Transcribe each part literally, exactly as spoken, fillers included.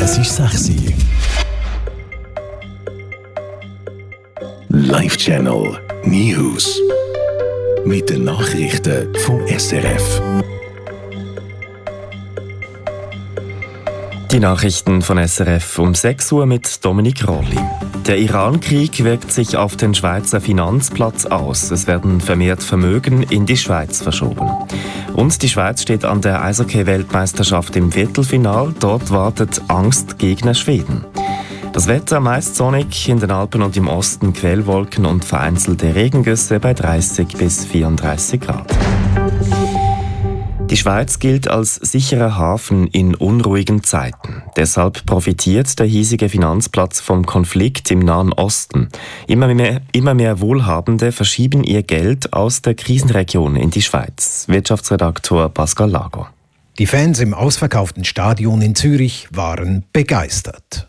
Es ist sechs Uhr. Live Channel News. Mit den Nachrichten vom S R F. Die Nachrichten von S R F um sechs Uhr mit Dominik Rolli. Der Iran-Krieg wirkt sich auf den Schweizer Finanzplatz aus. Es werden vermehrt Vermögen in die Schweiz verschoben. Und die Schweiz steht an der Eishockey-Weltmeisterschaft im Viertelfinal. Dort wartet Angstgegner Schweden. Das Wetter meist sonnig, in den Alpen und im Osten Quellwolken und vereinzelte Regengüsse bei dreißig bis vierunddreißig Grad. Die Schweiz gilt als sicherer Hafen in unruhigen Zeiten. Deshalb profitiert der hiesige Finanzplatz vom Konflikt im Nahen Osten. Immer mehr, immer mehr Wohlhabende verschieben ihr Geld aus der Krisenregion in die Schweiz. Wirtschaftsredaktor Pascal Lago. Die Fans im ausverkauften Stadion in Zürich waren begeistert.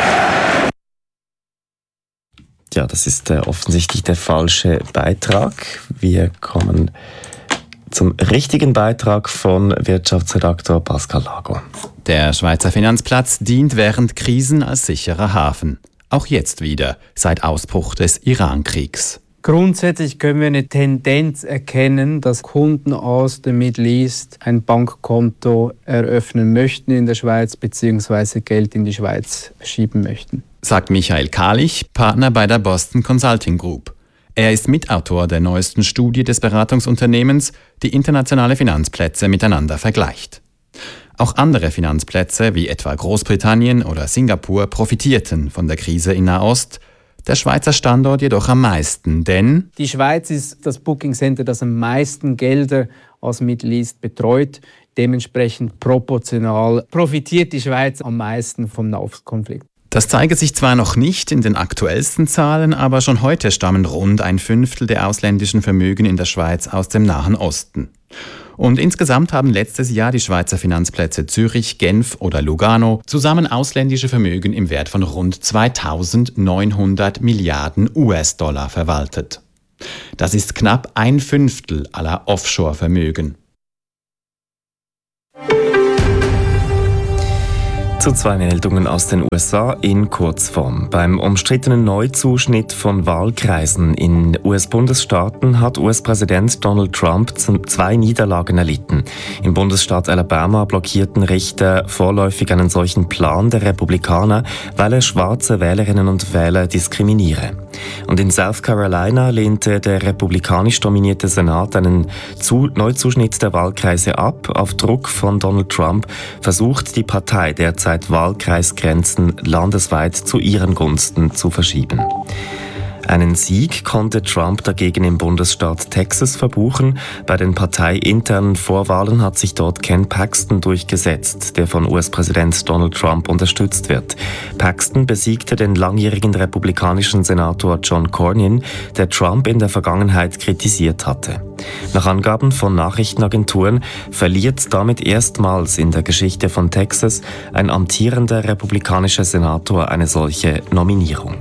Ja, das ist äh, offensichtlich der falsche Beitrag. Wir kommen zum richtigen Beitrag von Wirtschaftsredaktor Pascal Lago. Der Schweizer Finanzplatz dient während Krisen als sicherer Hafen. Auch jetzt wieder, seit Ausbruch des Iran-Kriegs. Grundsätzlich können wir eine Tendenz erkennen, dass Kunden aus dem Middle East ein Bankkonto eröffnen möchten in der Schweiz bzw. Geld in die Schweiz schieben möchten. Sagt Michael Kahlich, Partner bei der Boston Consulting Group. Er ist Mitautor der neuesten Studie des Beratungsunternehmens, die internationale Finanzplätze miteinander vergleicht. Auch andere Finanzplätze, wie etwa Großbritannien oder Singapur, profitierten von der Krise in Nahost. Der Schweizer Standort jedoch am meisten, denn die Schweiz ist das Booking Center, das am meisten Gelder aus Middle East betreut. Dementsprechend proportional profitiert die Schweiz am meisten vom Nahostkonflikt. Das zeige sich zwar noch nicht in den aktuellsten Zahlen, aber schon heute stammen rund ein Fünftel der ausländischen Vermögen in der Schweiz aus dem Nahen Osten. Und insgesamt haben letztes Jahr die Schweizer Finanzplätze Zürich, Genf oder Lugano zusammen ausländische Vermögen im Wert von rund zweitausendneunhundert Milliarden U S-Dollar verwaltet. Das ist knapp ein Fünftel aller Offshore-Vermögen. Zu zwei Meldungen aus den U S A in Kurzform. Beim umstrittenen Neuzuschnitt von Wahlkreisen in U S-Bundesstaaten hat U S-Präsident Donald Trump zwei Niederlagen erlitten. Im Bundesstaat Alabama blockierten Richter vorläufig einen solchen Plan der Republikaner, weil er schwarze Wählerinnen und Wähler diskriminiere. Und in South Carolina lehnte der republikanisch dominierte Senat einen Zu- Neuzuschnitt der Wahlkreise ab. Auf Druck von Donald Trump versucht die Partei derzeit Wahlkreisgrenzen landesweit zu ihren Gunsten zu verschieben. Einen Sieg konnte Trump dagegen im Bundesstaat Texas verbuchen. Bei den parteiinternen Vorwahlen hat sich dort Ken Paxton durchgesetzt, der von U S-Präsident Donald Trump unterstützt wird. Paxton besiegte den langjährigen republikanischen Senator John Cornyn, der Trump in der Vergangenheit kritisiert hatte. Nach Angaben von Nachrichtenagenturen verliert damit erstmals in der Geschichte von Texas ein amtierender republikanischer Senator eine solche Nominierung.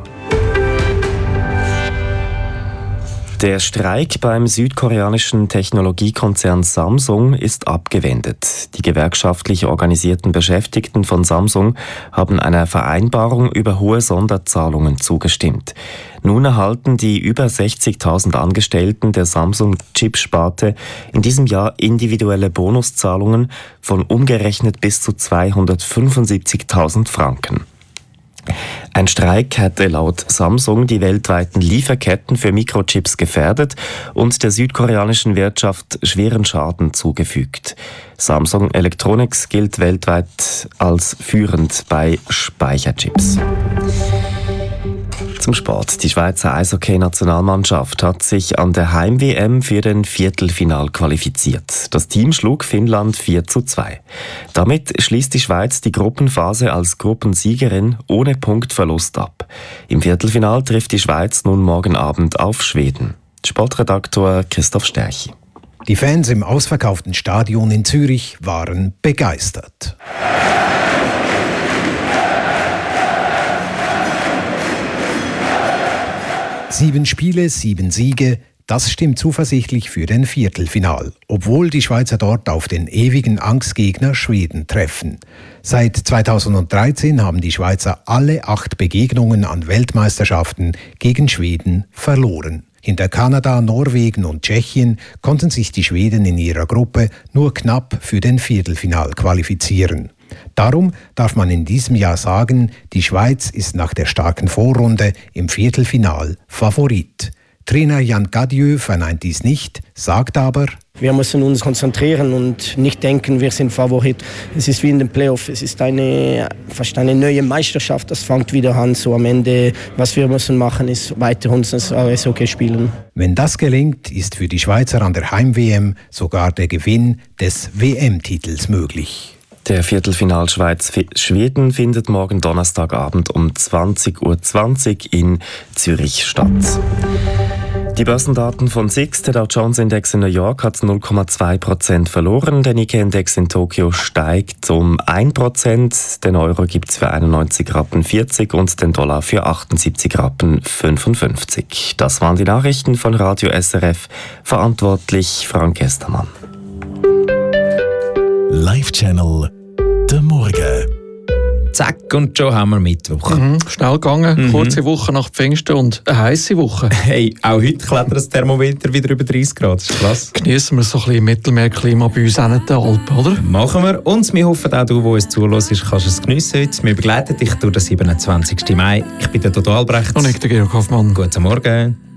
Der Streik beim südkoreanischen Technologiekonzern Samsung ist abgewendet. Die gewerkschaftlich organisierten Beschäftigten von Samsung haben einer Vereinbarung über hohe Sonderzahlungen zugestimmt. Nun erhalten die über sechzigtausend Angestellten der Samsung-Chip-Sparte in diesem Jahr individuelle Bonuszahlungen von umgerechnet bis zu zweihundertfünfundsiebzigtausend Franken. Ein Streik hätte laut Samsung die weltweiten Lieferketten für Mikrochips gefährdet und der südkoreanischen Wirtschaft schweren Schaden zugefügt. Samsung Electronics gilt weltweit als führend bei Speicherchips. Zum Sport. Die Schweizer Eishockey-Nationalmannschaft hat sich an der Heim-W M für den Viertelfinal qualifiziert. Das Team schlug Finnland vier zu zwei. Damit schließt die Schweiz die Gruppenphase als Gruppensiegerin ohne Punktverlust ab. Im Viertelfinal trifft die Schweiz nun morgen Abend auf Schweden. Sportredaktor Christoph Stärchi. Die Fans im ausverkauften Stadion in Zürich waren begeistert. Sieben Spiele, sieben Siege. Das stimmt zuversichtlich für den Viertelfinal, obwohl die Schweizer dort auf den ewigen Angstgegner Schweden treffen. Seit zweitausenddreizehn haben die Schweizer alle acht Begegnungen an Weltmeisterschaften gegen Schweden verloren. Hinter Kanada, Norwegen und Tschechien konnten sich die Schweden in ihrer Gruppe nur knapp für den Viertelfinal qualifizieren. Darum darf man in diesem Jahr sagen, die Schweiz ist nach der starken Vorrunde im Viertelfinal Favorit. Trainer Jan Gadieu verneint dies nicht, sagt aber: Wir müssen uns konzentrieren und nicht denken, wir sind Favorit. Es ist wie in den Playoffs, es ist eine, fast eine neue Meisterschaft, das fängt wieder an. So am Ende, was wir müssen machen, ist weiter unser Eishockey spielen. Wenn das gelingt, ist für die Schweizer an der Heim-W M sogar der Gewinn des W M-Titels möglich. Der Viertelfinal Schweiz-Schweden findet morgen Donnerstagabend um zwanzig Uhr zwanzig in Zürich statt. Die Börsendaten von S I X, der Dow Jones Index in New York hat null Komma zwei Prozent verloren, der Nikkei Index in Tokio steigt um ein Prozent, den Euro gibt es für einundneunzig Rappen vierzig und den Dollar für achtundsiebzig Rappen fünfundfünfzig. Das waren die Nachrichten von Radio S R F, verantwortlich Frank Estermann. Live-Channel «Der Morgen». Zack, und schon haben wir Mittwoch. Mhm, schnell gegangen, Mhm. kurze Woche nach Pfingsten und eine heisse Woche. Hey, auch heute klettert das Thermometer wieder über dreißig Grad. Das ist klasse. Genießen wir so ein bisschen Mittelmeerklima bei uns auch in den Alpen, oder? Machen wir. Und wir hoffen auch, du, der uns zuhörst, kannst es geniessen heute. Wir begleiten dich durch den siebenundzwanzigsten Mai. Ich bin der Toto Albrecht. Und ich, der Georg Hoffmann. Guten Morgen.